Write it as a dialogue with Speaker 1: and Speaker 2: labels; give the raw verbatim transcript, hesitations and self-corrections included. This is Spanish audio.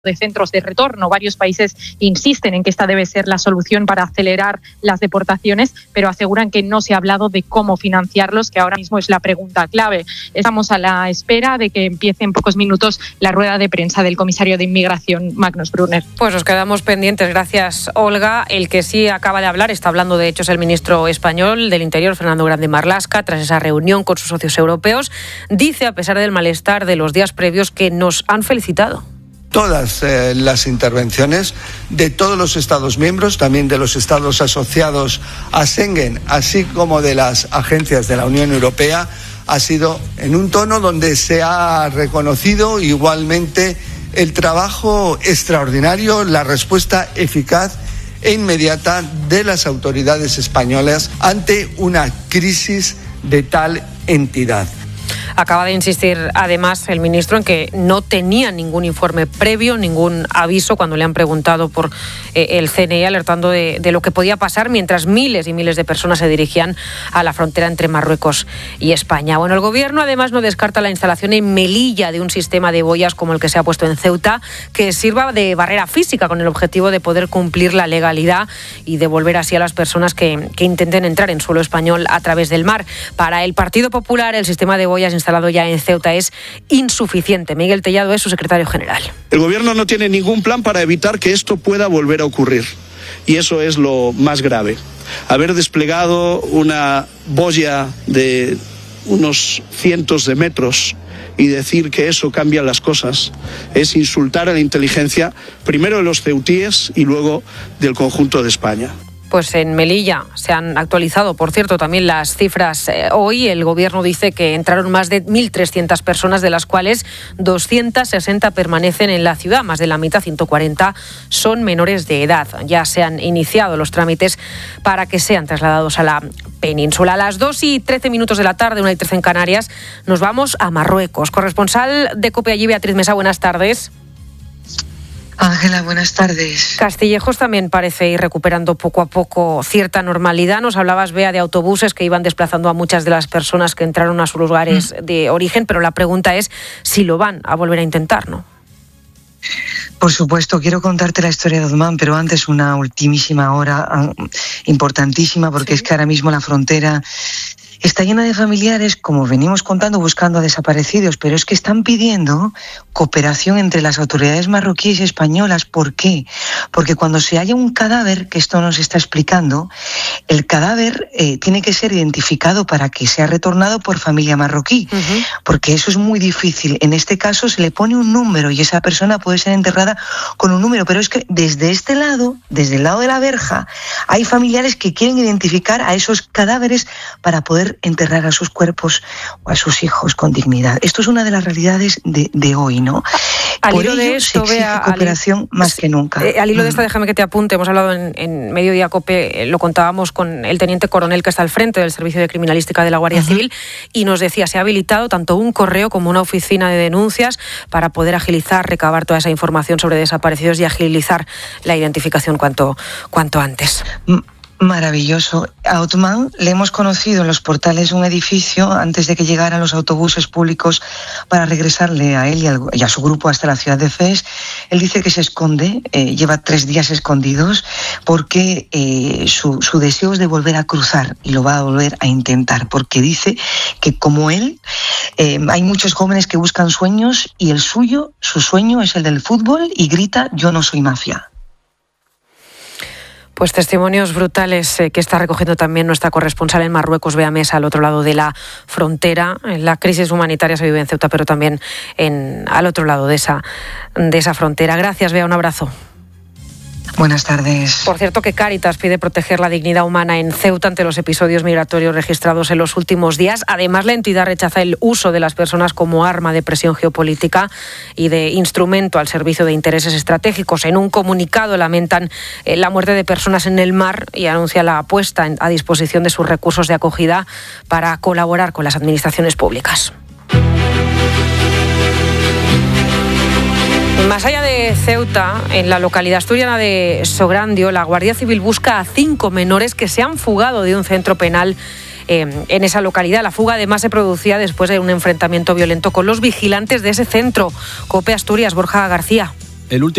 Speaker 1: de centros de retorno. Varios países insisten en que esta debe ser la solución para acelerar las deportaciones, pero aseguran que no se ha hablado de cómo financiarlos, que ahora mismo es la pregunta clave. Estamos a la espera de que empiece en pocos minutos la rueda de prensa del comisario de Inmigración, Magnus Brunner.
Speaker 2: Pues nos quedamos pendientes. Gracias, Olga. El que sí acaba de hablar, está hablando de hecho, es el ministro español del Interior, Fernando Grande Marlaska, tras esa reunión con sus socios europeos. Dice, a pesar del malestar de los días previos, que nos han felicitado.
Speaker 3: Todas eh, las intervenciones de todos los Estados miembros, también de los Estados asociados a Schengen, así como de las agencias de la Unión Europea, ha sido en un tono donde se ha reconocido igualmente el trabajo extraordinario, la respuesta eficaz e inmediata de las autoridades españolas ante una crisis de tal entidad.
Speaker 2: Acaba de insistir, además, el ministro en que no tenía ningún informe previo, ningún aviso, cuando le han preguntado por eh, el C N I, alertando de, de lo que podía pasar mientras miles y miles de personas se dirigían a la frontera entre Marruecos y España. Bueno, el gobierno además no descarta la instalación en Melilla de un sistema de boyas como el que se ha puesto en Ceuta, que sirva de barrera física con el objetivo de poder cumplir la legalidad y devolver así a las personas que, que intenten entrar en suelo español a través del mar. Para el Partido Popular, el sistema de boyas instalado ya en Ceuta es insuficiente. Miguel Tellado es su secretario general.
Speaker 4: El gobierno no tiene ningún plan para evitar que esto pueda volver a ocurrir. Y eso es lo más grave. Haber desplegado una boya de unos cientos de metros y decir que eso cambia las cosas es insultar a la inteligencia, primero de los ceutíes y luego del conjunto de España.
Speaker 2: Pues en Melilla se han actualizado, por cierto, también las cifras. Eh, hoy el gobierno dice que entraron más de mil trescientas personas, de las cuales doscientas sesenta permanecen en la ciudad. Más de la mitad, ciento cuarenta, son menores de edad. Ya se han iniciado los trámites para que sean trasladados a la península. A las dos y trece minutos de la tarde, una y trece en Canarias, nos vamos a Marruecos. Corresponsal de COPE allí, Beatriz Mesa, buenas tardes.
Speaker 5: Ángela, buenas tardes.
Speaker 2: Castillejos también parece ir recuperando poco a poco cierta normalidad. Nos hablabas, Bea, de autobuses que iban desplazando a muchas de las personas que entraron a sus lugares mm. de origen, pero la pregunta es si lo van a volver a intentar, ¿no?
Speaker 5: Por supuesto, quiero contarte la historia de Othman, pero antes una ultimísima hora importantísima, porque sí. Es que ahora mismo la frontera está llena de familiares, como venimos contando, buscando a desaparecidos, pero es que están pidiendo cooperación entre las autoridades marroquíes y españolas. ¿Por qué? Porque cuando se halla un cadáver, que esto nos está explicando, el cadáver eh, tiene que ser identificado para que sea retornado por familia marroquí, uh-huh. porque eso es muy difícil. En este caso se le pone un número y esa persona puede ser enterrada con un número, pero es que desde este lado, desde el lado de la verja, hay familiares que quieren identificar a esos cadáveres para poder enterrar a sus cuerpos o a sus hijos con dignidad. Esto es una de las realidades de, de hoy, ¿no?
Speaker 2: Al
Speaker 5: Por
Speaker 2: hilo
Speaker 5: ello
Speaker 2: de esto,
Speaker 5: se exige
Speaker 2: Bea,
Speaker 5: cooperación
Speaker 2: al,
Speaker 5: más que nunca.
Speaker 2: Eh, al hilo mm. de esto, déjame que te apunte. Hemos hablado en, en Mediodía COPE, eh, lo contábamos con el teniente coronel que está al frente del Servicio de Criminalística de la Guardia uh-huh. Civil, y nos decía, se ha habilitado tanto un correo como una oficina de denuncias para poder agilizar, recabar toda esa información sobre desaparecidos y agilizar la identificación cuanto, cuanto antes.
Speaker 5: Mm. Maravilloso. A Othman le hemos conocido en los portales de un edificio antes de que llegaran los autobuses públicos para regresarle a él y, al, y a su grupo hasta la ciudad de Fez. Él dice que se esconde, eh, lleva tres días escondidos porque eh, su, su deseo es de volver a cruzar y lo va a volver a intentar, porque dice que como él eh, hay muchos jóvenes que buscan sueños y el suyo, su sueño es el del fútbol y grita: yo no soy mafia.
Speaker 2: Pues testimonios brutales eh, que está recogiendo también nuestra corresponsal en Marruecos, Bea Mesa, al otro lado de la frontera. La crisis humanitaria se vive en Ceuta, pero también en, al otro lado de esa, de esa frontera. Gracias, Bea, un abrazo.
Speaker 5: Buenas tardes.
Speaker 2: Por cierto, que Cáritas pide proteger la dignidad humana en Ceuta ante los episodios migratorios registrados en los últimos días. Además, la entidad rechaza el uso de las personas como arma de presión geopolítica y de instrumento al servicio de intereses estratégicos. En un comunicado lamentan eh, la muerte de personas en el mar y anuncia la puesta en, a disposición de sus recursos de acogida para colaborar con las administraciones públicas. Más allá de Ceuta, en la localidad asturiana de Sograndio, la Guardia Civil busca a cinco menores que se han fugado de un centro penal eh, en esa localidad. La fuga además se producía después de un enfrentamiento violento con los vigilantes de ese centro. COPE Asturias, Borja García.
Speaker 6: El último